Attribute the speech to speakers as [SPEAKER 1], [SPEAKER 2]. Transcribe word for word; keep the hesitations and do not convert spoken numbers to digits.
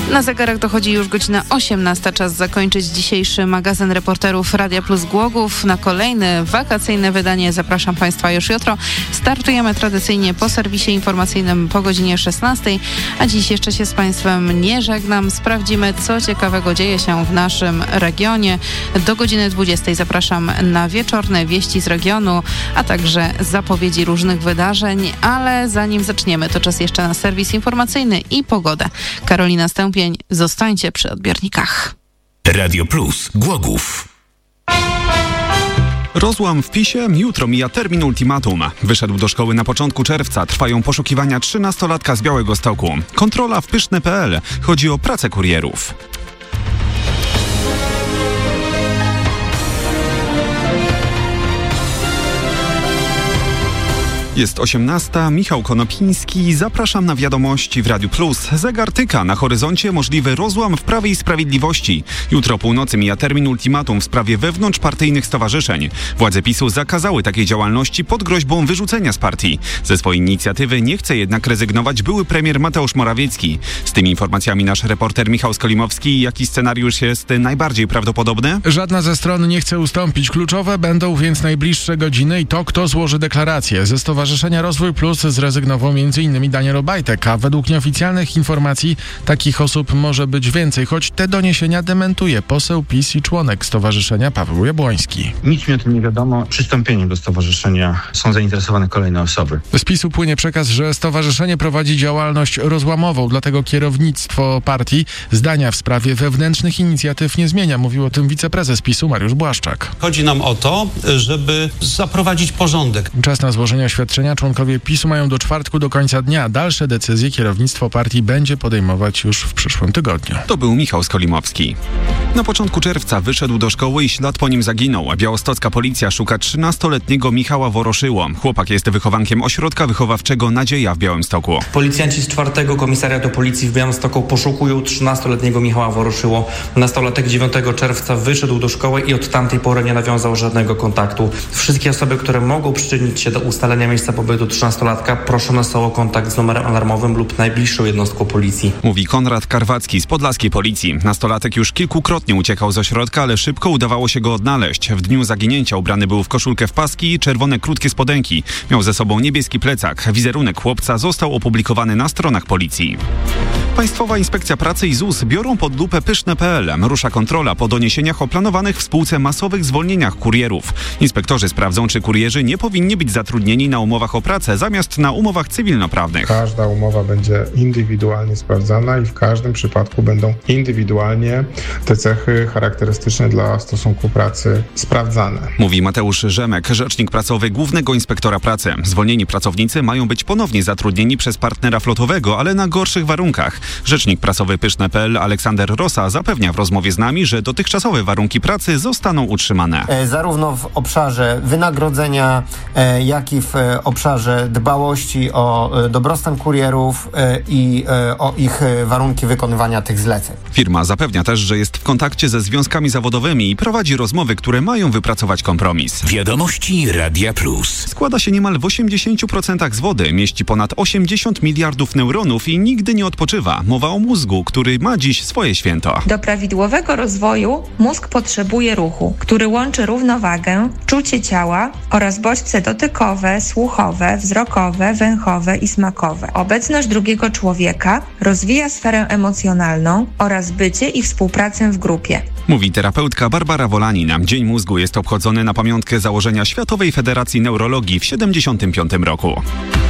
[SPEAKER 1] Na zegarach dochodzi już godzina osiemnasta. Czas zakończyć dzisiejszy magazyn reporterów Radia Plus Głogów. Na kolejne wakacyjne wydanie zapraszam Państwa już jutro. Startujemy tradycyjnie po serwisie informacyjnym po godzinie szesnastej, a dziś jeszcze się z Państwem nie żegnam. Sprawdzimy, co ciekawego dzieje się w naszym regionie. Do godziny dwudziestej zapraszam na wieczorne wieści z regionu, a także zapowiedzi różnych wydarzeń, ale zanim zaczniemy, to czas jeszcze na serwis informacyjny i pogodę. Karolina Stępień. Zostańcie przy odbiornikach.
[SPEAKER 2] Radio Plus Głogów.
[SPEAKER 3] Rozłam w PiSie, jutro mija termin ultimatum. Wyszedł do szkoły na początku czerwca. Trwają poszukiwania trzynastolatka z Białegostoku. Kontrola w pyszne kropka p l. Chodzi o pracę kurierów. Jest osiemnasta, Michał Konopiński, zapraszam na wiadomości w Radiu Plus. Zegar tyka, na horyzoncie możliwy rozłam w Prawie i Sprawiedliwości. Jutro o północy mija termin ultimatum w sprawie wewnątrzpartyjnych stowarzyszeń. Władze PiSu zakazały takiej działalności pod groźbą wyrzucenia z partii. Ze swojej inicjatywy nie chce jednak rezygnować były premier Mateusz Morawiecki. Z tymi informacjami nasz reporter Michał Skolimowski. Jaki scenariusz jest najbardziej prawdopodobny?
[SPEAKER 4] Żadna ze stron nie chce ustąpić. Kluczowe będą więc najbliższe godziny i to, kto złoży deklarację. Ze Stowarzyszenia Rozwój Plus zrezygnował między innymi Daniel Obajtek, a według nieoficjalnych informacji takich osób może być więcej, choć te doniesienia dementuje poseł PiS i członek stowarzyszenia Paweł Jabłoński.
[SPEAKER 5] Nic mi o tym nie wiadomo. Przystąpieniem do stowarzyszenia są zainteresowane kolejne osoby.
[SPEAKER 4] Z PiSu płynie przekaz, że stowarzyszenie prowadzi działalność rozłamową, dlatego kierownictwo partii zdania w sprawie wewnętrznych inicjatyw nie zmienia. Mówił o tym wiceprezes PiSu Mariusz Błaszczak.
[SPEAKER 6] Chodzi nam o to, żeby zaprowadzić porządek.
[SPEAKER 4] Czas na złożenie oświadczenia członkowie PiSu mają do czwartku do końca dnia. Dalsze decyzje kierownictwo partii będzie podejmować już w przyszłym tygodniu.
[SPEAKER 3] To był Michał Skolimowski. Na początku czerwca wyszedł do szkoły i ślad po nim zaginął. Białostocka policja szuka trzynastoletniego Michała Woroszyło. Chłopak jest wychowankiem ośrodka wychowawczego Nadzieja w Białymstoku.
[SPEAKER 7] Policjanci z czwartego Komisariatu Policji w Białymstoku poszukują trzynastoletniego Michała Woroszyło. Nastolatek dziewiątego czerwca wyszedł do szkoły i od tamtej pory nie nawiązał żadnego kontaktu. Wszystkie osoby, które mogą przyczynić się do ustalenia miejsca pobytu trzynastolatka, proszone są o kontakt z numerem alarmowym lub najbliższą jednostką policji.
[SPEAKER 3] Mówi Konrad Karwacki z podlaskiej policji. Nastolatek już kilkukrotnie uciekał z ośrodka, ale szybko udawało się go odnaleźć. W dniu zaginięcia ubrany był w koszulkę w paski i czerwone krótkie spodenki. Miał ze sobą niebieski plecak. Wizerunek chłopca został opublikowany na stronach policji. Państwowa Inspekcja Pracy i ZUS biorą pod lupę pyszne kropka p l. Rusza kontrola po doniesieniach o planowanych w spółce masowych zwolnieniach kurierów. Inspektorzy sprawdzą, czy kurierzy nie powinni być zatrudnieni na umowach o pracę zamiast na umowach cywilnoprawnych.
[SPEAKER 8] Każda umowa będzie indywidualnie sprawdzana i w każdym przypadku będą indywidualnie te cechy charakterystyczne dla stosunku pracy sprawdzane.
[SPEAKER 3] Mówi Mateusz Rzemek, rzecznik prasowy Głównego Inspektora Pracy. Zwolnieni pracownicy mają być ponownie zatrudnieni przez partnera flotowego, ale na gorszych warunkach. Rzecznik prasowy pyszne kropka p l Aleksander Rosa zapewnia w rozmowie z nami, że dotychczasowe warunki pracy zostaną utrzymane.
[SPEAKER 9] E, zarówno w obszarze wynagrodzenia, e, jak i w e, obszarze dbałości o e, dobrostan kurierów e, i e, o ich e, warunki wykonywania tych zleceń.
[SPEAKER 3] Firma zapewnia też, że jest w kontakcie ze związkami zawodowymi i prowadzi rozmowy, które mają wypracować kompromis.
[SPEAKER 2] Wiadomości Radia Plus.
[SPEAKER 3] Składa się niemal w osiemdziesięciu procentach z wody, mieści ponad osiemdziesiąt miliardów neuronów i nigdy nie odpoczywa. Mowa o mózgu, który ma dziś swoje święto.
[SPEAKER 10] Do prawidłowego rozwoju mózg potrzebuje ruchu, który łączy równowagę, czucie ciała oraz bodźce dotykowe, słuchowe, wzrokowe, węchowe i smakowe. Obecność drugiego człowieka rozwija sferę emocjonalną oraz bycie i współpracę w grupie.
[SPEAKER 3] Mówi terapeutka Barbara Wolanin. Dzień Mózgu jest obchodzony na pamiątkę założenia Światowej Federacji Neurologii w siedemdziesiątym piątym roku.